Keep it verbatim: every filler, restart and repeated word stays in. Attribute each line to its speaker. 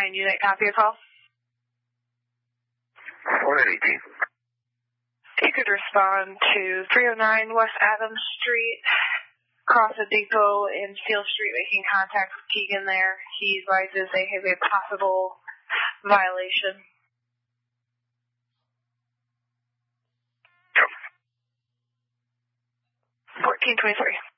Speaker 1: nine unit, copy your call.
Speaker 2: one eighteen.
Speaker 1: You could respond to three oh nine West Adams Street, across the depot in Steel Street, making contact with Keegan there. He advises they have a possible violation. fourteen twenty-three.